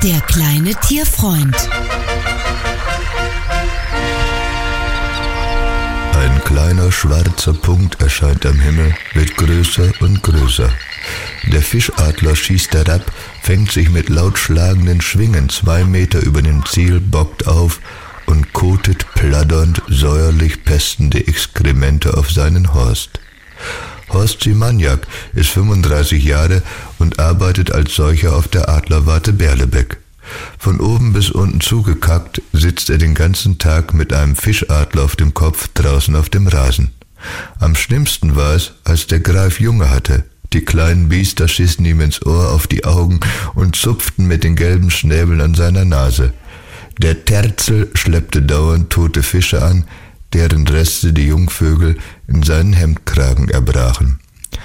Der kleine Tierfreund. Ein kleiner schwarzer Punkt erscheint am Himmel, wird größer und größer. Der Fischadler schießt herab, fängt sich mit laut schlagenden Schwingen 2 Meter über dem Ziel, bockt auf und kotet plappernd säuerlich pestende Exkremente auf seinen Horst. Horst Simanjak ist 35 Jahre und arbeitet als solcher auf der Adlerwarte Berlebeck. Von oben bis unten zugekackt sitzt er den ganzen Tag mit einem Fischadler auf dem Kopf draußen auf dem Rasen. Am schlimmsten war es, als der Greif Junge hatte. Die kleinen Biester schissen ihm ins Ohr, auf die Augen und zupften mit den gelben Schnäbeln an seiner Nase. Der Terzel schleppte dauernd tote Fische an, deren Reste die Jungvögel in seinen Hemdkragen erbrachen.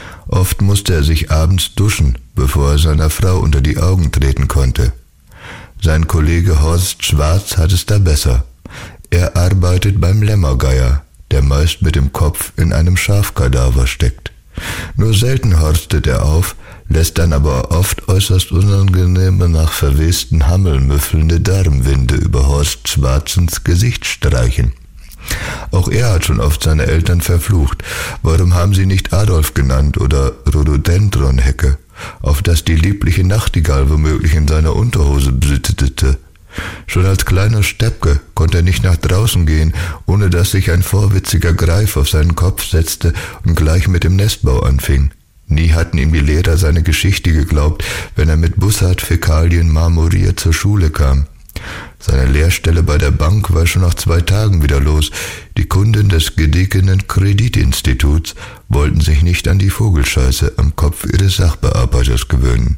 Oft musste er sich abends duschen, bevor er seiner Frau unter die Augen treten konnte. Sein Kollege Horst Schwarz hat es da besser. Er arbeitet beim Lämmergeier, der meist mit dem Kopf in einem Schafkadaver steckt. Nur selten horstet er auf, lässt dann aber oft äußerst unangenehme, nach verwesten Hammeln müffelnde Darmwinde über Horst Schwarzens Gesicht streichen. Auch er hat schon oft seine Eltern verflucht. Warum haben sie nicht Adolf genannt oder Rhododendronhecke, auf das die liebliche Nachtigall womöglich in seiner Unterhose sittete? Schon als kleiner Steppke konnte er nicht nach draußen gehen, ohne dass sich ein vorwitziger Greif auf seinen Kopf setzte und gleich mit dem Nestbau anfing. Nie hatten ihm die Lehrer seine Geschichte geglaubt, wenn er mit Bussard-Fäkalien marmoriert zur Schule kam. Seine Lehrstelle bei der Bank war schon nach 2 Tagen wieder los. Die Kunden des gediegenen Kreditinstituts wollten sich nicht an die Vogelscheiße am Kopf ihres Sachbearbeiters gewöhnen.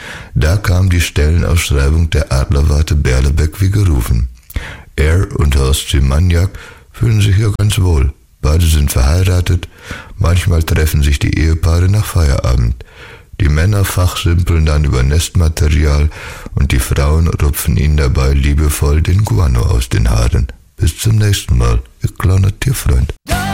Da kam die Stellenausschreibung der Adlerwarte Berlebeck wie gerufen. Er und Horst Simanjak fühlen sich hier ganz wohl. Beide sind verheiratet, manchmal treffen sich die Ehepaare nach Feierabend. Die Männer fachsimpeln dann über Nestmaterial und die Frauen rupfen ihnen dabei liebevoll den Guano aus den Haaren. Bis zum nächsten Mal, ihr kleiner Tierfreund.